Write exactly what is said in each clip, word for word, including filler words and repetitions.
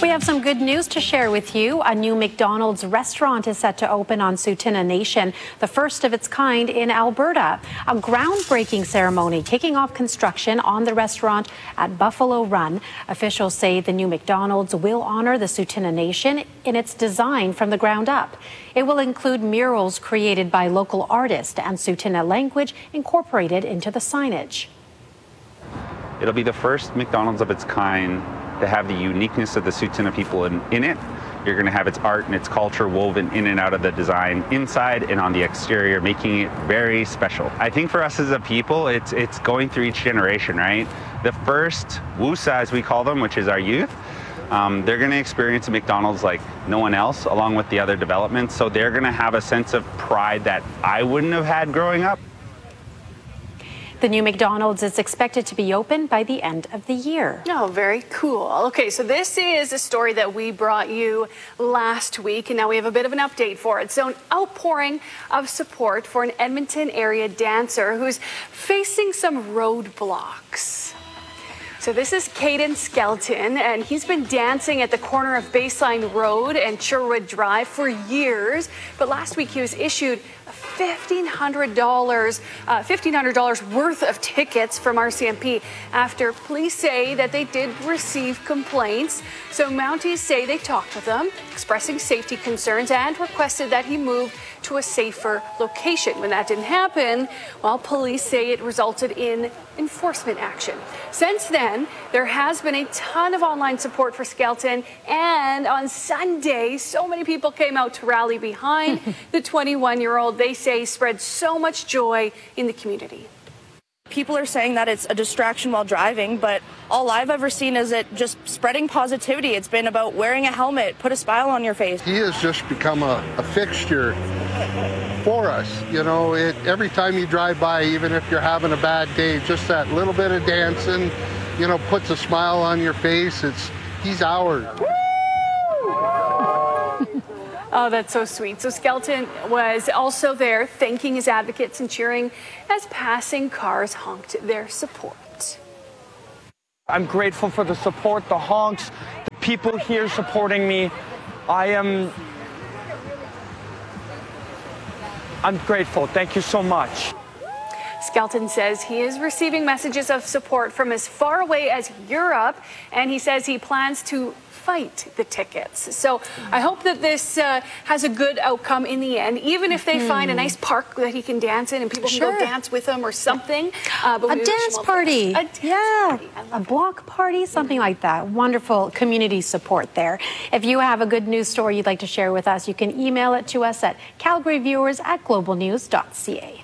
We have some good news to share with you. A new McDonald's restaurant is set to open on Tsuut'ina Nation, the first of its kind in Alberta. A groundbreaking ceremony kicking off construction on the restaurant at Buffalo Run. Officials say the new McDonald's will honor the Tsuut'ina Nation in its design from the ground up. It will include murals created by local artists and Tsuut'ina language incorporated into the signage. It'll be the first McDonald's of its kind to have the uniqueness of the Tsuut'ina people in, in it. You're going to have its art and its culture woven in and out of the design inside and on the exterior, making it very special. I think for us as a people, it's it's going through each generation, right? The first Wusa, as we call them, which is our youth, um, they're going to experience a McDonald's like no one else, along with the other developments. So they're going to have a sense of pride that I wouldn't have had growing up. The new McDonald's is expected to be open by the end of the year. Oh, very cool. Okay, so this is a story that we brought you last week, and now we have a bit of an update for it. So an outpouring of support for an Edmonton area dancer who's facing some roadblocks. So this is Caden Skelton, and he's been dancing at the corner of Baseline Road and Sherwood Drive for years. But last week he was issued fifteen hundred dollars uh, fifteen hundred dollars worth of tickets from R C M P after police say that they did receive complaints. So Mounties say they talked with him, expressing safety concerns and requested that he move to a safer location. When that didn't happen, well, police say it resulted in enforcement action. Since then, there has been a ton of online support for Skelton, and on Sunday, so many people came out to rally behind the twenty-one-year-old. They say spread so much joy in the community. People are saying that it's a distraction while driving, but all I've ever seen is it just spreading positivity. It's been about wearing a helmet, put a smile on your face. He has just become a, a fixture for us. You know, it, every time you drive by, even if you're having a bad day, just that little bit of dancing, you know, puts a smile on your face. It's he's ours. Oh, that's so sweet. So Skelton was also there thanking his advocates and cheering as passing cars honked their support. I'm grateful for the support, the honks, the people here supporting me. I am... I'm grateful. Thank you so much. Skelton says he is receiving messages of support from as far away as Europe, and he says he plans to fight the tickets. So I hope that this uh, has a good outcome in the end, even if they mm-hmm. find a nice park that he can dance in and people sure. can go dance with him or something. Uh, but a dance party. A dance yeah. party. A block party, something mm-hmm. like that. Wonderful community support there. If you have a good news story you'd like to share with us, you can email it to us at calgary viewers at global news dot c a.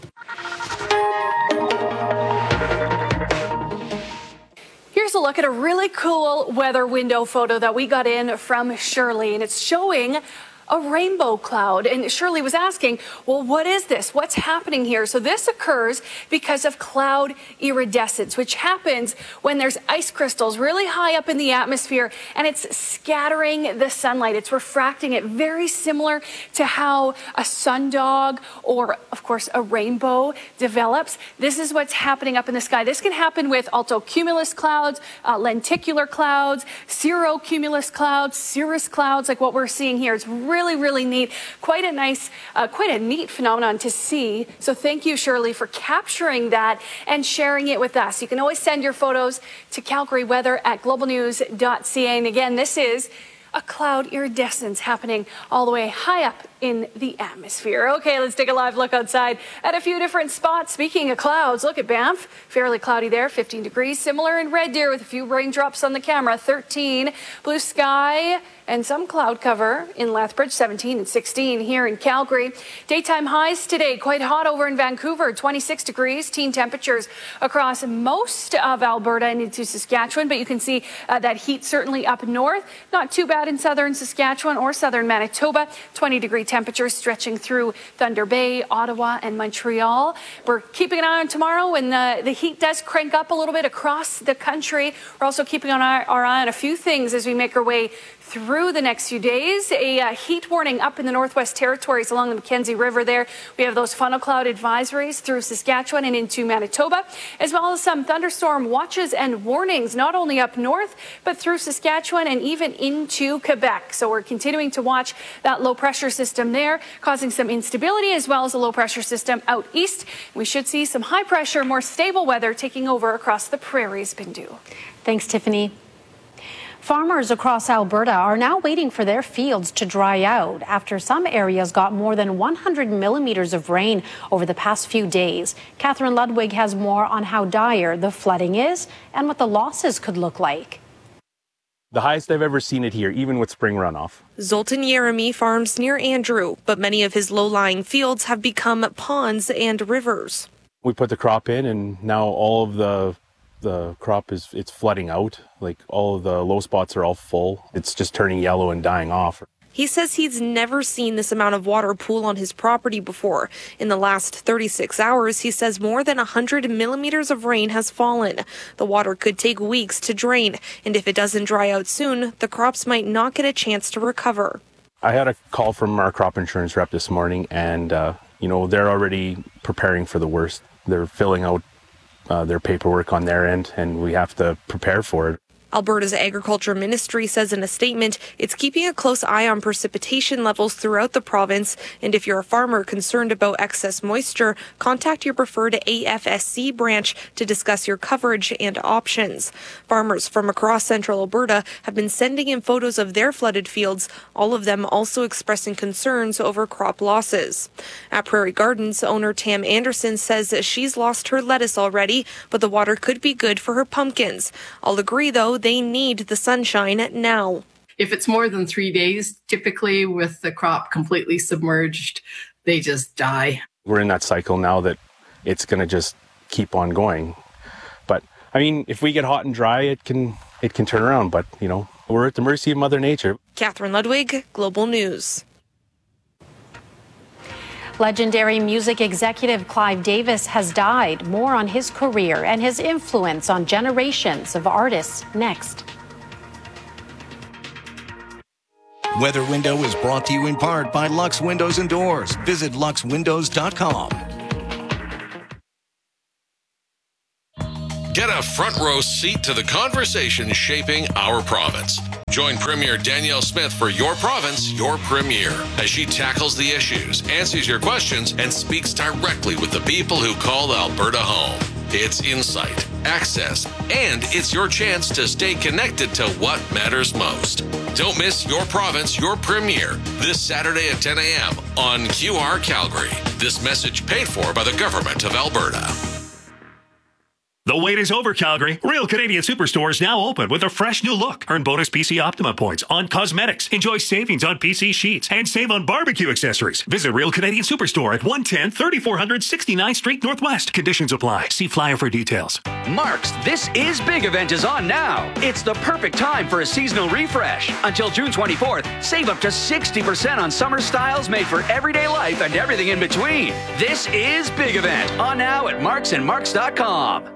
Here's a look at a really cool weather window photo that we got in from Shirley, and it's showing a rainbow cloud. And Shirley was asking, well, what is this? What's happening here? So this occurs because of cloud iridescence, which happens when there's ice crystals really high up in the atmosphere and it's scattering the sunlight. It's refracting it, very similar to how a sundog or, of course, a rainbow develops. This is what's happening up in the sky. This can happen with altocumulus clouds, uh, lenticular clouds, cirrocumulus clouds, cirrus clouds, like what we're seeing here. It's really Really, really neat. Quite a nice, uh, quite a neat phenomenon to see. So thank you, Shirley, for capturing that and sharing it with us. You can always send your photos to Calgary Weather at global news dot c a. And again, this is a cloud iridescence happening all the way high up in the atmosphere. Okay, let's take a live look outside at a few different spots. Speaking of clouds, look at Banff. Fairly cloudy there, fifteen degrees. Similar in Red Deer with a few raindrops on the camera, thirteen. Blue sky and some cloud cover in Lethbridge, seventeen and sixteen here in Calgary. Daytime highs today, quite hot over in Vancouver, twenty-six degrees. Teen temperatures across most of Alberta and into Saskatchewan, but you can see uh, that heat certainly up north. Not too bad in southern Saskatchewan or southern Manitoba, twenty degree temperatures stretching through Thunder Bay, Ottawa, and Montreal. We're keeping an eye on tomorrow when the, the heat does crank up a little bit across the country. We're also keeping an eye, our eye on a few things as we make our way through the next few days. A uh, heat warning up in the Northwest Territories along the Mackenzie River there. We have those funnel cloud advisories through Saskatchewan and into Manitoba, as well as some thunderstorm watches and warnings, not only up north, but through Saskatchewan and even into Quebec. So we're continuing to watch that low pressure system there, causing some instability, as well as a low pressure system out east. We should see some high pressure, more stable weather taking over across the prairies, Bindu. Thanks, Tiffany. Farmers across Alberta are now waiting for their fields to dry out after some areas got more than one hundred millimeters of rain over the past few days. Catherine Ludwig has more on how dire the flooding is and what the losses could look like. The highest I've ever seen it here, even with spring runoff. Zoltan Yeremy farms near Andrew, but many of his low-lying fields have become ponds and rivers. We put the crop in, and now all of the the crop is it's flooding out. Like, all of the low spots are all full. It's just turning yellow and dying off. He says he's never seen this amount of water pool on his property before. In the last thirty-six hours, he says more than one hundred millimeters of rain has fallen. The water could take weeks to drain, and if it doesn't dry out soon, the crops might not get a chance to recover. I had a call from our crop insurance rep this morning, and, uh, you know, they're already preparing for the worst. They're filling out uh, their paperwork on their end, and we have to prepare for it. Alberta's Agriculture Ministry says in a statement it's keeping a close eye on precipitation levels throughout the province, and if you're a farmer concerned about excess moisture, contact your preferred A F S C branch to discuss your coverage and options. Farmers from across central Alberta have been sending in photos of their flooded fields, all of them also expressing concerns over crop losses. At Prairie Gardens, owner Tam Anderson says that she's lost her lettuce already, but the water could be good for her pumpkins. I'll agree, though, they need the sunshine now. If it's more than three days, typically with the crop completely submerged, they just die. We're in that cycle now that it's going to just keep on going. But, I mean, if we get hot and dry, it can it can turn around. But, you know, we're at the mercy of Mother Nature. Catherine Ludwig, Global News. Legendary music executive Clive Davis has died. More on his career and his influence on generations of artists next. Weather Window is brought to you in part by Lux Windows and Doors. Visit lux windows dot com. Get a front row seat to the conversation shaping our province. Join Premier Danielle Smith for Your Province, Your Premier, as she tackles the issues, answers your questions, and speaks directly with the people who call Alberta home. It's insight, access, and it's your chance to stay connected to what matters most. Don't miss Your Province, Your Premier this Saturday at ten a.m. on Q R Calgary. This message paid for by the Government of Alberta. The wait is over, Calgary. Real Canadian Superstore is now open with a fresh new look. Earn bonus P C Optima points on cosmetics. Enjoy savings on P C sheets and save on barbecue accessories. Visit Real Canadian Superstore at one ten, thirty-four hundred sixty-ninth Street Northwest. Conditions apply. See flyer for details. Mark's This Is Big event is on now. It's the perfect time for a seasonal refresh. Until June twenty-fourth, save up to sixty percent on summer styles made for everyday life and everything in between. This is Big event on now at marks and marks dot com.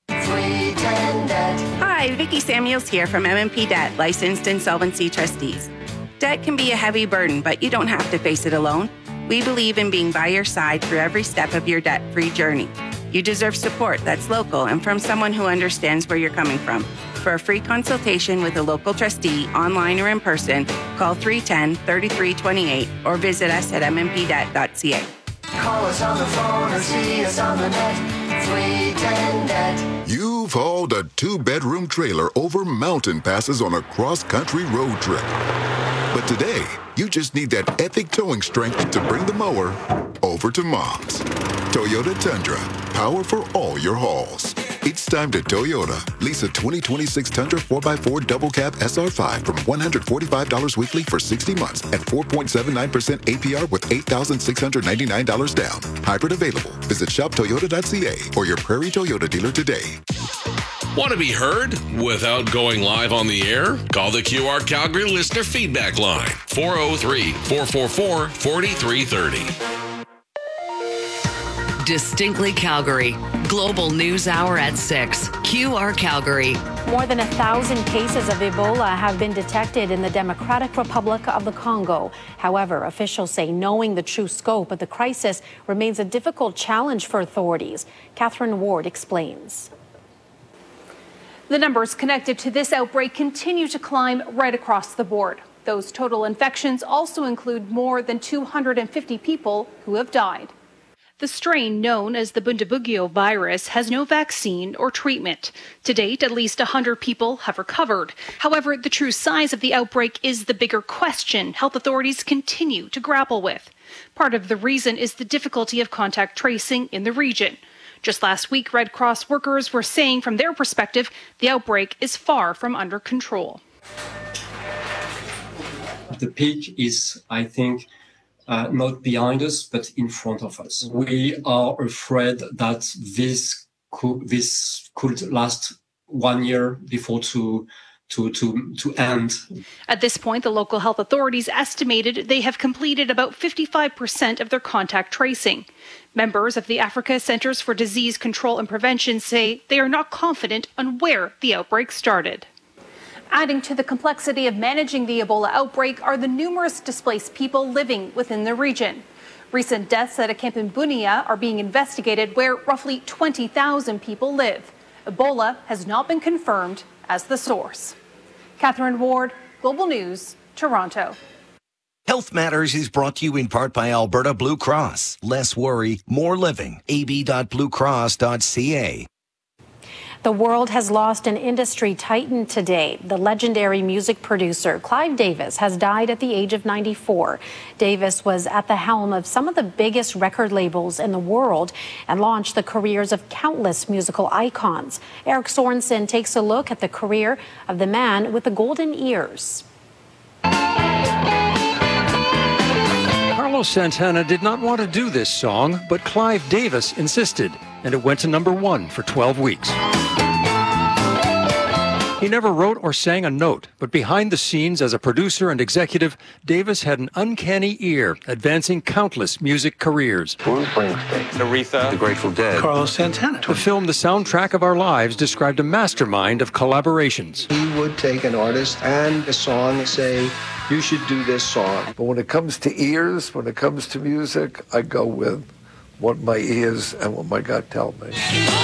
Hi, Vicki Samuels here from M and P Debt, licensed insolvency trustees. Debt can be a heavy burden, but you don't have to face it alone. We believe in being by your side through every step of your debt-free journey. You deserve support that's local and from someone who understands where you're coming from. For a free consultation with a local trustee, online or in person, call three one zero, three three two eight or visit us at m m p debt dot c a. Call us on the phone or see us on the net. three ten debt. You've hauled a two-bedroom trailer over mountain passes on a cross-country road trip. But today, you just need that epic towing strength to bring the mower over to Mom's. Toyota Tundra, power for all your hauls. It's time to Toyota. Lease a twenty twenty-six Tundra four by four Double Cab S R five from one hundred forty-five dollars weekly for sixty months at four point seven nine percent A P R with eight thousand six hundred ninety-nine dollars down. Hybrid available. Visit shop toyota dot c a or your Prairie Toyota dealer today. Want to be heard without going live on the air? Call the Q R Calgary listener feedback line, four oh three, four four four, four three three oh. Distinctly Calgary. Global News Hour at six. Q R Calgary. More than a thousand cases of Ebola have been detected in the Democratic Republic of the Congo. However, officials say knowing the true scope of the crisis remains a difficult challenge for authorities. Catherine Ward explains. The numbers connected to this outbreak continue to climb right across the board. Those total infections also include more than two hundred fifty people who have died. The strain known as the Bundibugyo virus has no vaccine or treatment. To date, at least one hundred people have recovered. However, the true size of the outbreak is the bigger question health authorities continue to grapple with. Part of the reason is the difficulty of contact tracing in the region. Just last week, Red Cross workers were saying from their perspective, the outbreak is far from under control. The peak is, I think, uh, not behind us, but in front of us. We are afraid that this could, this could last one year before to To, to, to end. At this point, the local health authorities estimated they have completed about fifty-five percent of their contact tracing. Members of the Africa Centers for Disease Control and Prevention say they are not confident on where the outbreak started. Adding to the complexity of managing the Ebola outbreak are the numerous displaced people living within the region. Recent deaths at a camp in Bunia are being investigated where roughly twenty thousand people live. Ebola has not been confirmed as the source. Catherine Ward, Global News, Toronto. Health Matters is brought to you in part by Alberta Blue Cross. Less worry, more living. a b dot blue cross dot c a. The world has lost an industry titan today. The legendary music producer Clive Davis has died at the age of ninety-four. Davis was at the helm of some of the biggest record labels in the world and launched the careers of countless musical icons. Eric Sorensen takes a look at the career of the man with the golden ears. Carlos Santana did not want to do this song, but Clive Davis insisted, and it went to number one for twelve weeks. He never wrote or sang a note, but behind the scenes as a producer and executive, Davis had an uncanny ear, advancing countless music careers. Bruce Springsteen, Aretha, The Grateful Dead, Carlos Santana. The film The Soundtrack of Our Lives described a mastermind of collaborations. He would take an artist and a song and say, you should do this song. But when it comes to ears, when it comes to music, I go with what my ears and what my gut tell me.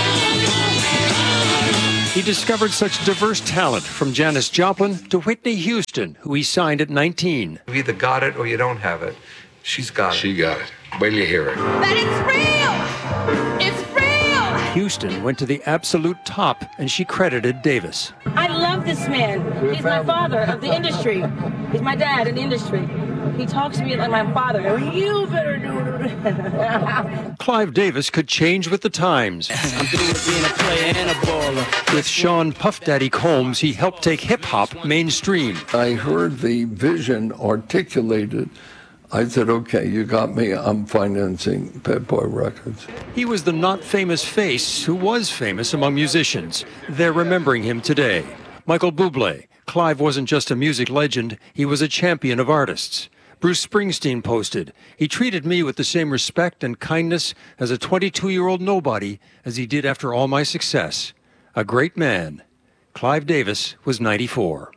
He discovered such diverse talent, from Janis Joplin to Whitney Houston, who he signed at nineteen. You either got it or you don't have it. She's got it. She got it. Wait till you hear it. But it's real! It's real! Houston went to the absolute top, and she credited Davis. I love this man. He's my father of the industry. He's my dad in the industry. He talks to me like my father. You better do it. Clive Davis could change with the times. I'm being a player and a baller. With Sean Puff Daddy Combs, he helped take hip-hop mainstream. I heard the vision articulated. I said, okay, you got me. I'm financing Bad Boy Records. He was the not-famous face who was famous among musicians. They're remembering him today. Michael Bublé. Clive wasn't just a music legend, he was a champion of artists. Bruce Springsteen posted, he treated me with the same respect and kindness as a twenty-two-year-old nobody as he did after all my success. A great man. Clive Davis was ninety-four.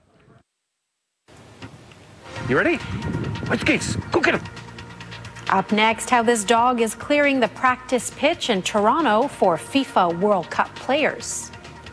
You ready? Let's get Go get him. Up next, how this dog is clearing the practice pitch in Toronto for FIFA World Cup players.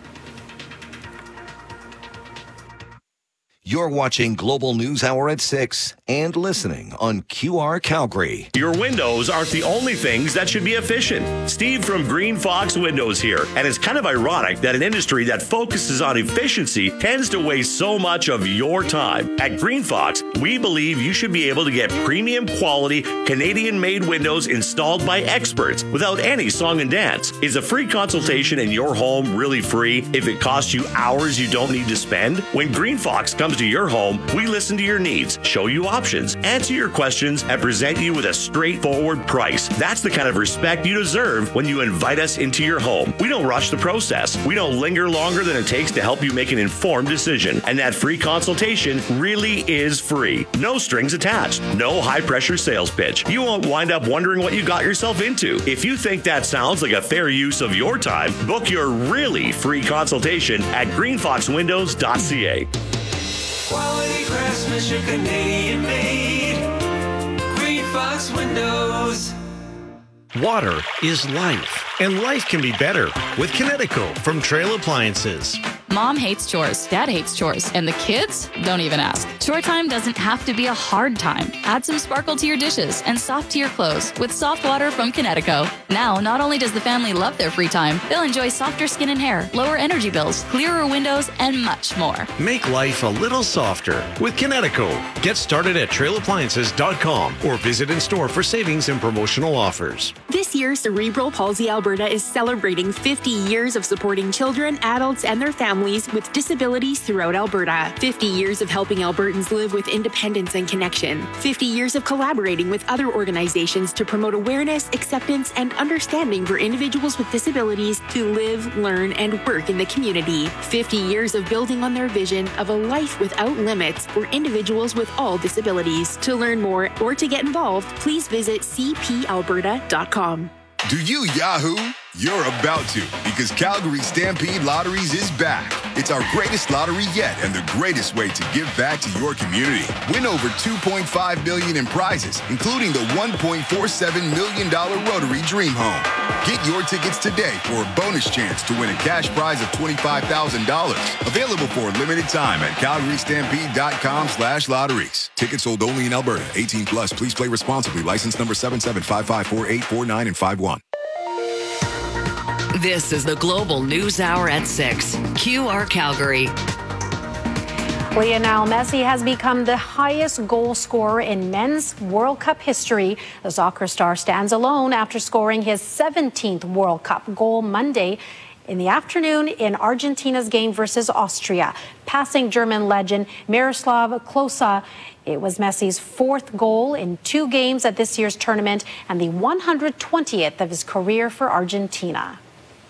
You're watching Global News Hour at six and listening on Q R Calgary. Your windows aren't the only things that should be efficient. Steve from Green Fox Windows here. And it's kind of ironic that an industry that focuses on efficiency tends to waste so much of your time. At Green Fox, we believe you should be able to get premium quality Canadian-made windows installed by experts without any song and dance. Is a free consultation in your home really free if it costs you hours you don't need to spend? When Green Fox comes to your home, we listen to your needs, show you options, answer your questions, and present you with a straightforward price. That's the kind of respect you deserve when you invite us into your home. We don't rush the process. We don't linger longer than it takes to help you make an informed decision. And that free consultation really is free. No strings attached. No high-pressure sales pitch. You won't wind up wondering what you got yourself into. If you think that sounds like a fair use of your time, book your really free consultation at green fox windows dot c a. Quality craftsmanship, Canadian made. Green Fox Windows. Water is life, and life can be better with Kinetico from Trail Appliances. Mom hates chores, Dad hates chores, and the kids don't even ask. Chore time doesn't have to be a hard time. Add some sparkle to your dishes and soft to your clothes with soft water from Kinetico. Now, not only does the family love their free time, they'll enjoy softer skin and hair, lower energy bills, clearer windows, and much more. Make life a little softer with Kinetico. Get started at trail appliances dot com or visit in store for savings and promotional offers. This year, Cerebral Palsy Alberta is celebrating fifty years of supporting children, adults, and their families with disabilities throughout Alberta. fifty years of helping Albertans live with independence and connection. fifty years of collaborating with other organizations to promote awareness, acceptance, and understanding for individuals with disabilities to live, learn, and work in the community. fifty years of building on their vision of a life without limits for individuals with all disabilities. To learn more or to get involved, please visit c p alberta dot com. Do you Yahoo? You're about to, because Calgary Stampede Lotteries is back. It's our greatest lottery yet and the greatest way to give back to your community. Win over two point five million dollars in prizes, including the one point four seven million dollars Rotary Dream Home. Get your tickets today for a bonus chance to win a cash prize of twenty-five thousand dollars. Available for a limited time at calgary stampede dot com slash lotteries. Tickets sold only in Alberta. eighteen plus. Please play responsibly. License number seven seven five five four eight four nine and five one. This is the Global News Hour at six. Q R Calgary. Lionel Messi has become the highest goal scorer in men's World Cup history. The soccer star stands alone after scoring his seventeenth World Cup goal Monday in the afternoon in Argentina's game versus Austria, passing German legend Miroslav Klose. It was Messi's fourth goal in two games at this year's tournament and the one hundred twentieth of his career for Argentina.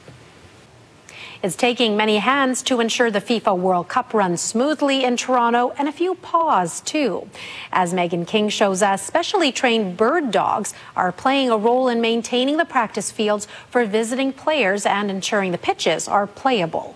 It's taking many hands to ensure the FIFA World Cup runs smoothly in Toronto, and a few paws, too. As Megan King shows us, specially trained bird dogs are playing a role in maintaining the practice fields for visiting players and ensuring the pitches are playable.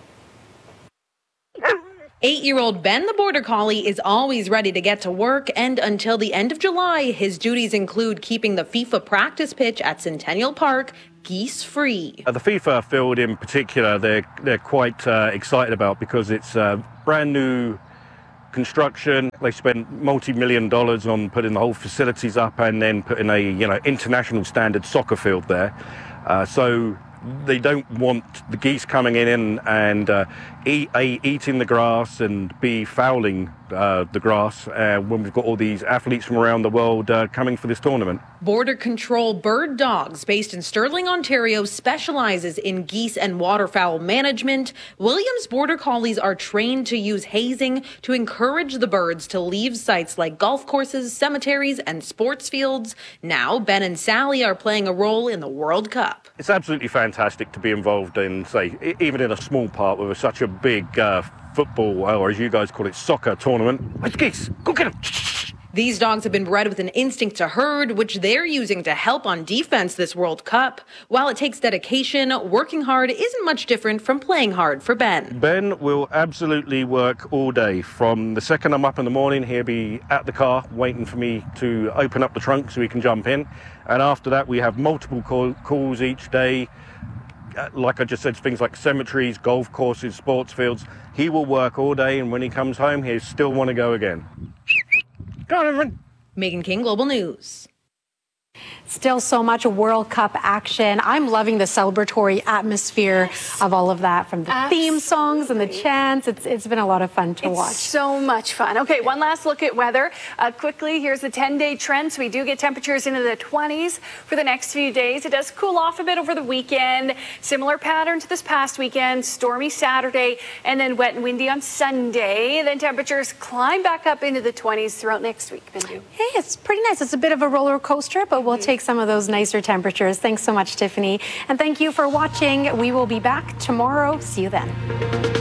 Eight-year-old Ben the Border Collie is always ready to get to work, and until the end of July, his duties include keeping the FIFA practice pitch at Centennial Park geese-free. Uh, the FIFA field in particular, they're, they're quite uh, excited about because it's uh, brand new construction. They spent multi-million dollars on putting the whole facilities up and then putting a you know international standard soccer field there. Uh, so they don't want the geese coming in and uh, eat, A, eating the grass and B, fouling uh, the grass uh, when we've got all these athletes from around the world uh, coming for this tournament. Border Control Bird Dogs, based in Sterling, Ontario, specializes in geese and waterfowl management. Williams Border Collies are trained to use hazing to encourage the birds to leave sites like golf courses, cemeteries, and sports fields. Now, Ben and Sally are playing a role in the World Cup. It's absolutely fantastic to be involved in, say, even in a small part with such a big uh, football, or as you guys call it, soccer tournament. Where's geese? Go get them! These dogs have been bred with an instinct to herd, which they're using to help on defense this World Cup. While it takes dedication, working hard isn't much different from playing hard for Ben. Ben will absolutely work all day. From the second I'm up in the morning, he'll be at the car waiting for me to open up the trunk so he can jump in. And after that, we have multiple call- calls each day. Like I just said, things like cemeteries, golf courses, sports fields. He will work all day, and when he comes home, he'll still want to go again. Go on, everyone. Megan King, Global News. Still so much World Cup action. I'm loving the celebratory atmosphere yes. of all of that, from the Absolutely. theme songs and the chants. It's It's been a lot of fun to it's watch. So much fun. Okay, one last look at weather. Uh, quickly, here's the ten-day trend. So we do get temperatures into the twenties for the next few days. It does cool off a bit over the weekend. Similar pattern to this past weekend. Stormy Saturday and then wet and windy on Sunday. Then temperatures climb back up into the twenties throughout next week. Bindu. Hey, it's pretty nice. It's a bit of a roller coaster, but we'll mm-hmm. take some of those nicer temperatures. Thanks so much, Tiffany. And thank you for watching. We will be back tomorrow. See you then.